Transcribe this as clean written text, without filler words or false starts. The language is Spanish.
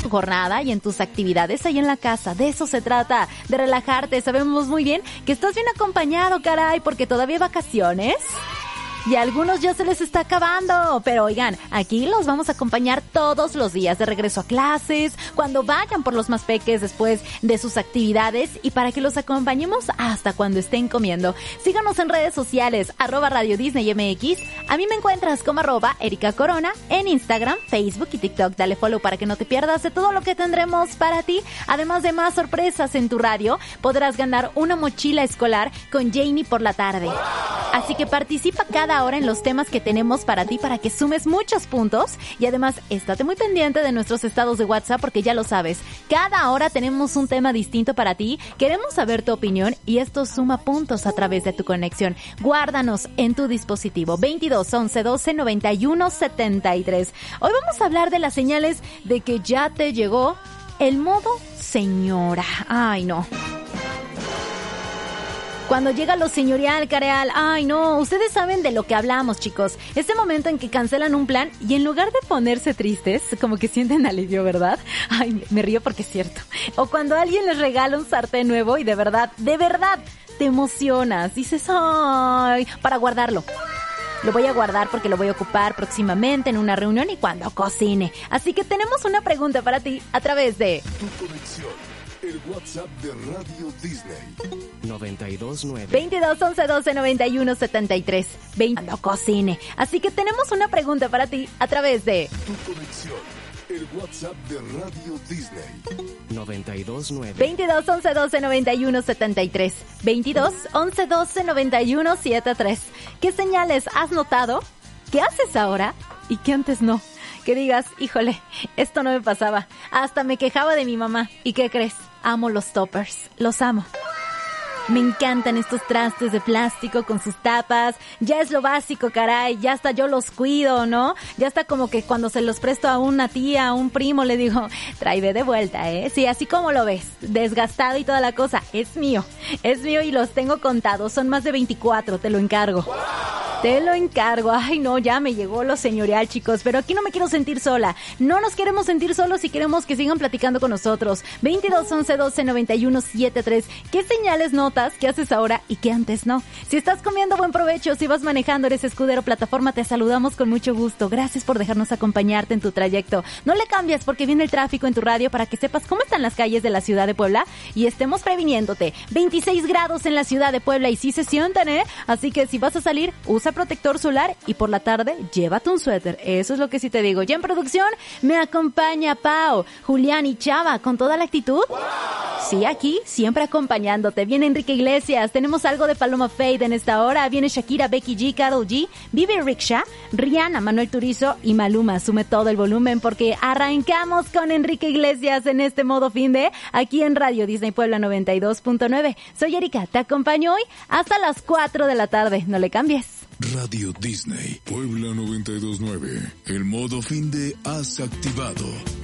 tu jornada y en tus actividades ahí en la casa. De eso se trata, de relajarte. Sabemos muy bien que estás bien acompañado, caray, porque todavía hay vacaciones. Y a algunos ya se les está acabando, pero oigan, aquí los vamos a acompañar todos los días de regreso a clases, cuando vayan por los más peques después de sus actividades y para que los acompañemos hasta cuando estén comiendo. Síganos en redes sociales, @RadioDisneyMX. A mí me encuentras como @Erika Corona en Instagram, Facebook y TikTok. Dale follow para que no te pierdas de todo lo que tendremos para ti. Además de más sorpresas en tu radio, podrás ganar una mochila escolar con Jamie por la tarde. Así que participa cada hora en los temas que tenemos para ti para que sumes muchos puntos y además estate muy pendiente de nuestros estados de WhatsApp porque ya lo sabes, cada hora tenemos un tema distinto para ti, queremos saber tu opinión y esto suma puntos a través de tu conexión. Guárdanos en tu dispositivo 22 11 12 91 73. Hoy vamos a hablar de las señales de que ya te llegó el modo señora. Ay, no. Cuando llega lo señorial, careal, ay no, ustedes saben de lo que hablamos, chicos. Ese momento en que cancelan un plan y en lugar de ponerse tristes, como que sienten alivio, ¿verdad? Ay, me río porque es cierto. O cuando alguien les regala un sartén nuevo y de verdad, te emocionas. Dices, ay, para guardarlo. Lo voy a guardar porque lo voy a ocupar próximamente en una reunión y cuando cocine. Así que tenemos una pregunta para ti a través de tu conexión. El WhatsApp de Radio Disney 929 22 11 12 91 73 cuando cocine. Así que tenemos una pregunta para ti a través de tu conexión. El WhatsApp de Radio Disney 929 22 11 12 91 73 22 11 12 91 73. ¿Qué señales has notado? ¿Qué haces ahora? Y que antes no. Que digas, híjole, esto no me pasaba. Hasta me quejaba de mi mamá. ¿Y qué crees? Amo los toppers. Los amo. Me encantan estos trastes de plástico con sus tapas. Ya es lo básico, caray. Ya hasta yo los cuido, ¿no? Ya está como que cuando se los presto a una tía, a un primo, le digo, tráeme de vuelta, ¿eh? Sí, así como lo ves. Desgastado y toda la cosa. Es mío. Es mío y los tengo contados. Son más de 24. Te lo encargo. Te lo encargo. Ay, no, ya me llegó lo señorial, chicos. Pero aquí no me quiero sentir sola. No nos queremos sentir solos y queremos que sigan platicando con nosotros. 22 11 12 91 73. ¿Qué señales notas? ¿Qué haces ahora y qué antes no? Si estás comiendo, buen provecho. Si vas manejando, eres escudero plataforma, te saludamos con mucho gusto. Gracias por dejarnos acompañarte en tu trayecto. No le cambies porque viene el tráfico en tu radio para que sepas cómo están las calles de la ciudad de Puebla y estemos previniéndote. 26 grados en la ciudad de Puebla y sí se sienten, ¿eh? Así que si vas a salir, usa protector solar y por la tarde, llévate un suéter. Eso es lo que sí te digo. Ya en producción me acompaña Pau, Julián y Chava con toda la actitud. Sí, aquí, siempre acompañándote. Viene Enrique Iglesias, tenemos algo de Paloma Fade en esta hora. Viene Shakira, Becky G, Karol G, Vivi Riksha, Rihanna, Manuel Turizo y Maluma. Sume todo el volumen porque arrancamos con Enrique Iglesias en este modo fin de aquí en Radio Disney Puebla 92.9. Soy Erika, te acompaño hoy hasta las 4 de la tarde. No le cambies. Radio Disney Puebla 92.9. El modo fin de has activado.